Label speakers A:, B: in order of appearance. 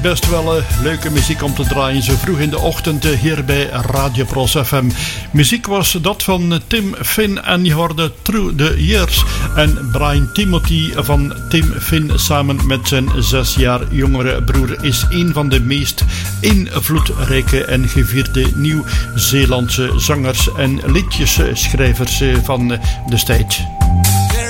A: Best wel leuke muziek om te draaien zo vroeg in de ochtend hier bij Radio Pros FM. Muziek was dat van Tim Finn en je hoorde Through the Years. En Brian Timothy van Tim Finn samen met zijn 6 jaar jongere broer is een van de meest invloedrijke en gevierde Nieuw-Zeelandse zangers en liedjesschrijvers van destijds.